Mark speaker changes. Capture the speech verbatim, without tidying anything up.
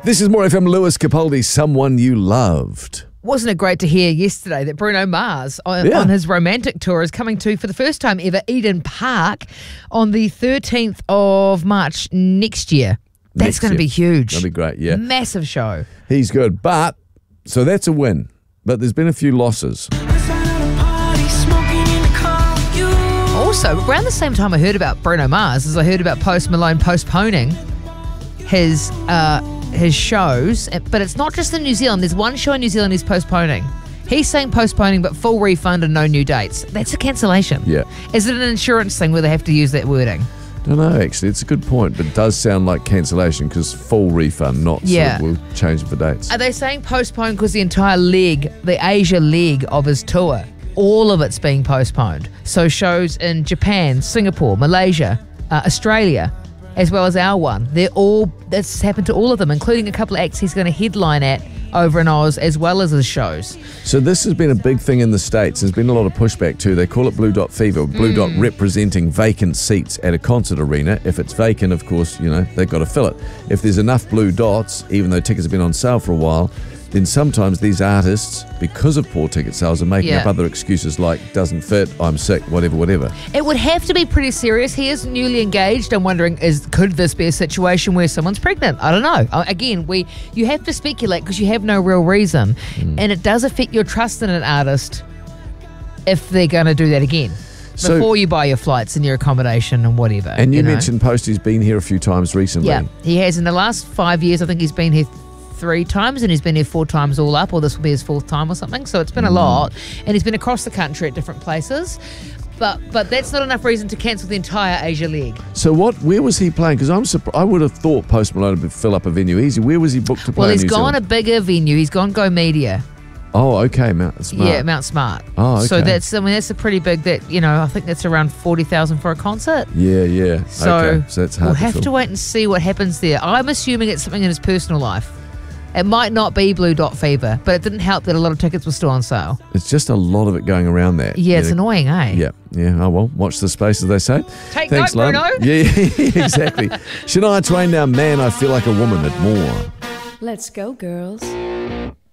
Speaker 1: This is More F M. Lewis Capaldi, Someone You Loved.
Speaker 2: Wasn't it great to hear yesterday that Bruno Mars on,
Speaker 1: Yeah.
Speaker 2: on his romantic tour is coming to, for the first time ever, Eden Park on the thirteenth of March next year. That's
Speaker 1: Next
Speaker 2: going to
Speaker 1: year.
Speaker 2: be huge.
Speaker 1: That'll be great, yeah.
Speaker 2: Massive show.
Speaker 1: He's good. But, so that's a win. But there's been a few losses.
Speaker 2: Also, around the same time I heard about Bruno Mars as I heard about Post Malone postponing his uh, his shows, but it's not just in New Zealand. There's one show in New Zealand he's postponing. He's saying postponing, but full refund and no new dates. That's a cancellation.
Speaker 1: Yeah.
Speaker 2: Is it an insurance thing where they have to use that wording?
Speaker 1: Don't know, actually. It's a good point, but it does sound like cancellation because full refund, not
Speaker 2: Yeah.
Speaker 1: sort of we'll change the dates.
Speaker 2: Are they saying postpone because the entire leg, the Asia leg of his tour, all of it's being postponed? So shows in Japan, Singapore, Malaysia, uh, Australia, as well as our one. They're all, that's happened to all of them, including a couple of acts he's going to headline at over in Oz, as well as his shows.
Speaker 1: So this has been a big thing in the States. There's been a lot of pushback too. They call it Blue Dot Fever. Blue
Speaker 2: Mm.
Speaker 1: Dot representing vacant seats at a concert arena. If it's vacant, of course, you know, they've got to fill it. If there's enough blue dots, even though tickets have been on sale for a while, then sometimes these artists, because of poor ticket sales, are making
Speaker 2: Yeah.
Speaker 1: up other excuses like doesn't fit, I'm sick, whatever, whatever.
Speaker 2: It would have to be pretty serious. He is newly engaged. I'm wondering, is could this be a situation where someone's pregnant? I don't know. Uh, Again, we you have to speculate because you have no real reason,
Speaker 1: Mm.
Speaker 2: and it does affect your trust in an artist if they're going to do that again
Speaker 1: So-
Speaker 2: before you buy your flights and your accommodation and whatever.
Speaker 1: And you,
Speaker 2: know?
Speaker 1: mentioned Posty's been here a few times recently.
Speaker 2: Yeah, he has in the last five years. I think he's been here three times, and he's been here four times all up, or this will be his fourth time or something. So it's been a
Speaker 1: Mm.
Speaker 2: lot, and he's been across the country at different places. But but that's not enough reason to cancel the entire Asia League.
Speaker 1: So what? Where was he playing? Because I'm surprised. I would have thought Post Malone would fill up a venue easy. Where was he booked to play?
Speaker 2: Well,
Speaker 1: in
Speaker 2: he's
Speaker 1: New
Speaker 2: gone
Speaker 1: Zealand?
Speaker 2: a bigger venue. He's gone Go Media.
Speaker 1: Oh, okay, Mount Smart.
Speaker 2: Yeah, Mount Smart.
Speaker 1: Oh, okay.
Speaker 2: So that's I mean that's a pretty big. That you know I think that's around forty thousand for a concert.
Speaker 1: Yeah, yeah.
Speaker 2: So,
Speaker 1: okay. So that's hard.
Speaker 2: we'll
Speaker 1: to
Speaker 2: have
Speaker 1: fill.
Speaker 2: to wait and see what happens there. I'm assuming it's something in his personal life. It might not be Blue Dot Fever, but it didn't help that a lot of tickets were still on sale.
Speaker 1: It's just a lot of it going around there.
Speaker 2: Yeah, it's
Speaker 1: You know?
Speaker 2: annoying, eh?
Speaker 1: Yeah, yeah. Oh well, watch the space, as they say.
Speaker 2: Take
Speaker 1: Thanks,
Speaker 2: note,
Speaker 1: love.
Speaker 2: Bruno.
Speaker 1: Yeah, yeah, exactly. Shania Twain now, Man, I Feel Like a Woman at More.
Speaker 3: Let's go, girls.